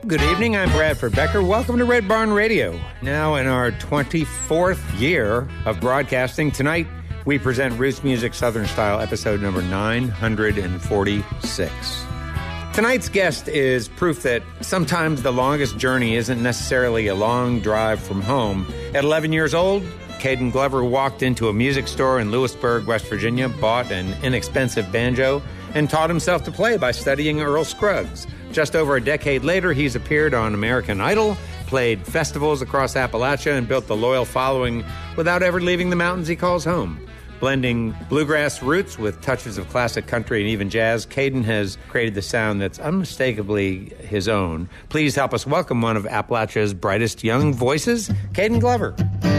Good evening, I'm Bradford Becker. Welcome to Red Barn Radio. Now in our 24th year of broadcasting, tonight we present Roots Music Southern Style, episode number 946. Tonight's guest is proof that sometimes the longest journey isn't necessarily a long drive from home. At 11 years old, Caden Glover walked into a music store in Lewisburg, West Virginia, bought an inexpensive banjo, and taught himself to play by studying Earl Scruggs. Just over a decade later, he's appeared on American Idol, played festivals across Appalachia, and built the loyal following without ever leaving the mountains he calls home. Blending bluegrass roots with touches of classic country and even jazz, Caden has created the sound that's unmistakably his own. Please help us welcome one of Appalachia's brightest young voices, Caden Glover.